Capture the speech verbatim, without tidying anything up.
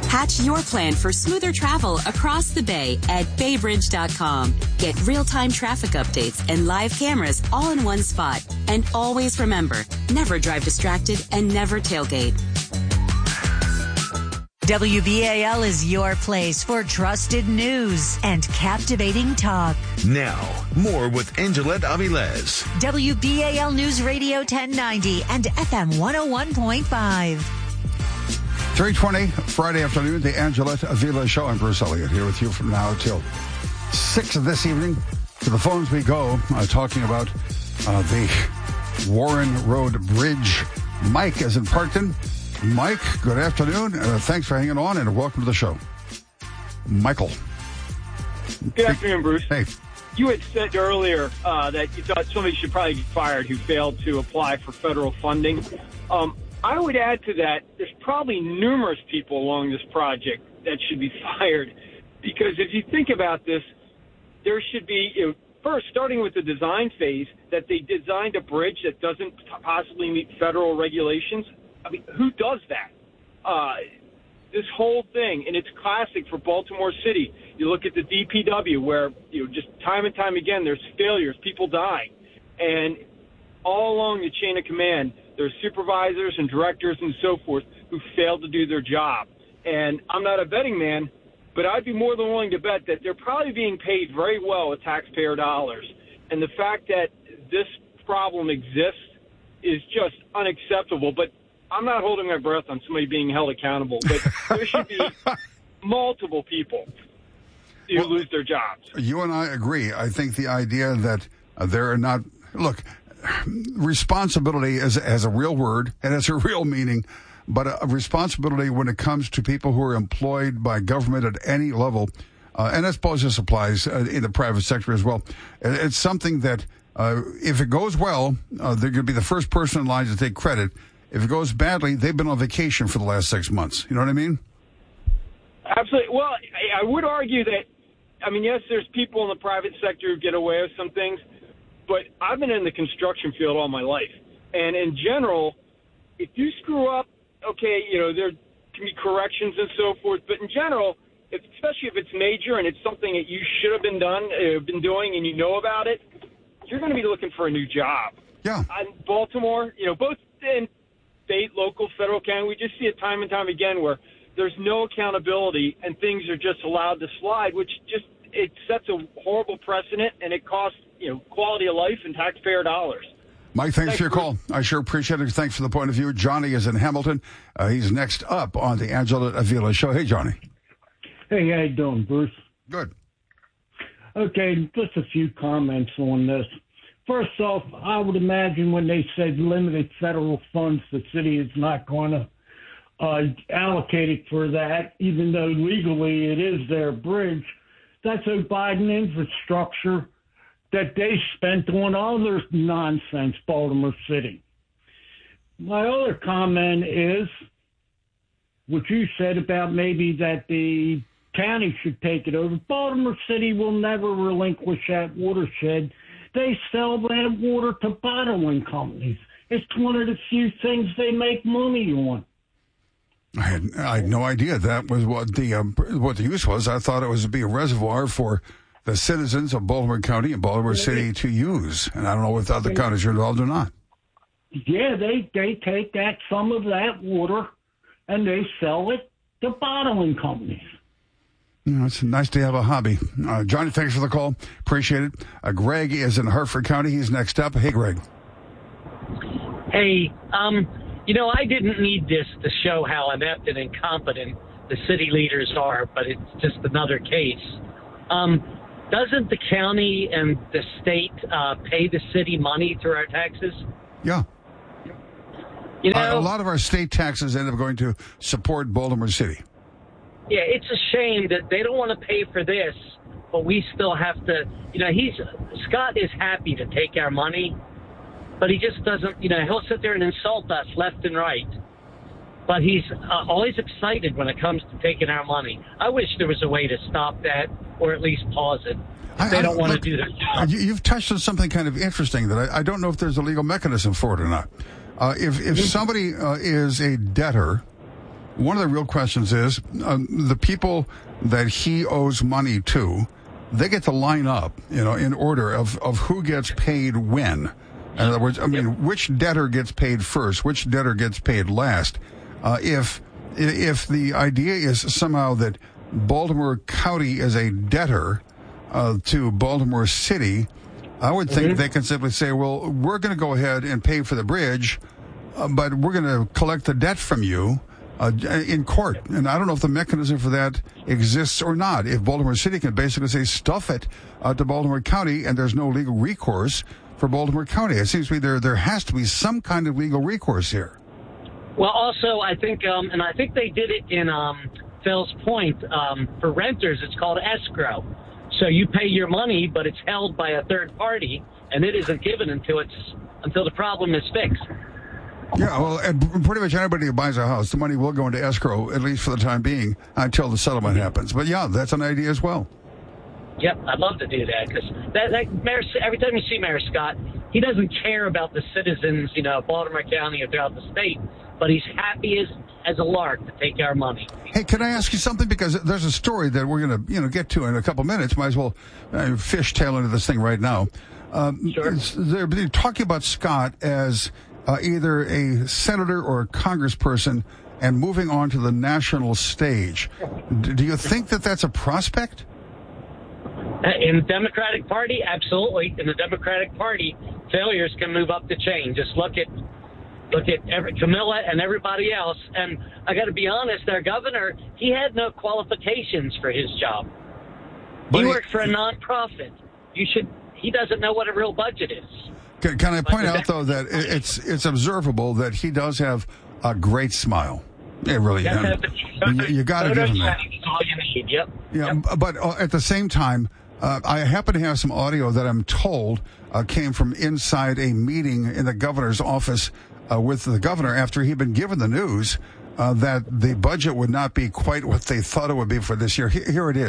Hatch your plan for smoother travel across the bay at bay bridge dot com. Get real-time traffic updates and live cameras all in one spot. And always remember, never drive distracted and never tailgate. W B A L is your place for trusted news and captivating talk. Now, more with Angelette Avilés. W B A L News Radio ten ninety and F M one oh one point five. three twenty, Friday afternoon, the Angelette Avilés Show. I'm Bruce Elliott here with you from now till six of this evening. To the phones we go, uh, talking about uh, the Warren Road Bridge. Mike is in Parkton. Mike, good afternoon. Uh, thanks for hanging on and welcome to the show. Michael. Good afternoon, Bruce. Hey. You had said earlier uh, that you thought somebody should probably be fired who failed to apply for federal funding. Um, I would add to that, there's probably numerous people along this project that should be fired, because if you think about this, there should be, you know, first, starting with the design phase, that they designed a bridge that doesn't possibly meet federal regulations. I mean, who does that? Uh, this whole thing, and it's classic for Baltimore City. You look at the D P W where, you know, just time and time again, there's failures, people dying. And all along the chain of command, there's supervisors and directors and so forth who fail to do their job. And I'm not a betting man, but I'd be more than willing to bet that they're probably being paid very well with taxpayer dollars. And the fact that this problem exists is just unacceptable. But I'm not holding my breath on somebody being held accountable, but there should be multiple people who well, lose their jobs. You and I agree. I think the idea that uh, there are not – look, responsibility is, has a real word and has a real meaning, but a, a responsibility when it comes to people who are employed by government at any level, uh, and I suppose this applies uh, in the private sector as well, it's something that uh, if it goes well, uh, they're going to be the first person in line to take credit. If it goes badly, they've been on vacation for the last six months. You know what I mean? Absolutely. Well, I would argue that, I mean, yes, there's people in the private sector who get away with some things, but I've been in the construction field all my life. And in general, if you screw up, okay, you know, there can be corrections and so forth. But in general, if, especially if it's major and it's something that you should have been done, uh, been doing, and you know about it, you're going to be looking for a new job. Yeah. In Baltimore, you know, both in state, local, federal, county, we just see it time and time again where there's no accountability and things are just allowed to slide, which just it sets a horrible precedent and it costs, you know, quality of life and taxpayer dollars. Mike, thanks, thanks for your call. I sure appreciate it. Thanks for the point of view. Johnny is in Hamilton. Uh, he's next up on the Angelette Avilés Show. Hey, Johnny. Hey, how you doing, Bruce? Good. Okay, just a few comments on this. First off, I would imagine when they said limited federal funds, the city is not going to uh, allocate it for that, even though legally it is their bridge. That's a Biden infrastructure that they spent on other nonsense, Baltimore City. My other comment is what you said about maybe that the county should take it over. Baltimore City will never relinquish that watershed. They sell that water to bottling companies. It's one of the few things they make money on. I had I had no idea that was what the um, what the use was. I thought it was to be a reservoir for the citizens of Baltimore County and Baltimore City to use, and I don't know if other counties are involved or not. Yeah, they they take that some of that water and they sell it to bottling companies. You know, it's nice to have a hobby. Uh, Johnny, thanks for the call. Appreciate it. Uh, Greg is in Hartford County. He's next up. Hey, Greg. Hey, um, you know, I didn't need this to show how inept and incompetent the city leaders are, but it's just another case. Um, doesn't the county and the state uh, pay the city money through our taxes? Yeah. You know, uh, a lot of our state taxes end up going to support Baltimore City. Yeah, it's a shame that they don't want to pay for this, but we still have to, you know, he's, Scott is happy to take our money, but he just doesn't, you know, he'll sit there and insult us left and right. But he's uh, always excited when it comes to taking our money. I wish there was a way to stop that or at least pause it. If they I, don't want look, to do their job. You've touched on something kind of interesting that I, I don't know if there's a legal mechanism for it or not. Uh, if if somebody uh, is a debtor one of the real questions is um, the people that he owes money to, they get to line up, you know, in order of, of who gets paid when. In other words, I mean, yep. which debtor gets paid first, which debtor gets paid last. Uh, if if the idea is somehow that Baltimore County is a debtor uh, to Baltimore City, I would think mm-hmm. they can simply say, well, we're going to go ahead and pay for the bridge, uh, but we're going to collect the debt from you uh, in court. And I don't know if the mechanism for that exists or not. If Baltimore City can basically say, stuff it uh, to Baltimore County, and there's no legal recourse for Baltimore County. It seems to me there there has to be some kind of legal recourse here. Well, also, I think, um, and I think they did it in um, Fells Point. Um, for renters, it's called escrow. So you pay your money, but it's held by a third party, and it isn't given until it's until the problem is fixed. Yeah, well, and pretty much anybody who buys a house, the money will go into escrow, at least for the time being, until the settlement happens. But yeah, that's an idea as well. Yep, I'd love to do that, because that, that Mayor, every time you see Mayor Scott, he doesn't care about the citizens, you know, of Baltimore County or throughout the state, but he's happy as as a lark to take our money. Hey, can I ask you something? Because there's a story that we're going to, you know, get to in a couple minutes. Might as well uh, fishtail into this thing right now. Um, sure. They're, they're talking about Scott as uh, either a senator or a congressperson and moving on to the national stage. D- do you think that that's a prospect? In the Democratic Party, absolutely. In the Democratic Party, failures can move up the chain. Just look at look at every, Camilla and everybody else. And I got to be honest, our governor, he had no qualifications for his job. But he, he worked for a nonprofit. You should. He doesn't know what a real budget is. Can, can I point out, though, that it's it's observable that he does have a great smile. Yeah, really. Yeah, you, you got to give him that. That's all you need. Yep. Yeah, yep. But uh, at the same time, uh, I happen to have some audio that I'm told uh, came from inside a meeting in the governor's office uh, with the governor after he'd been given the news uh, that the budget would not be quite what they thought it would be for this year. Here it is.